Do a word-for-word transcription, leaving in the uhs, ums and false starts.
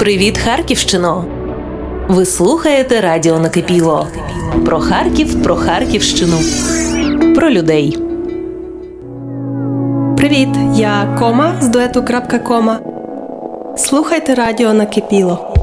Привіт, Харківщино! Ви слухаєте радіо Накипіло. Про Харків, про Харківщину, про людей. Привіт, я Кома з дуету «Крапка Кома». Слухайте радіо Накипіло.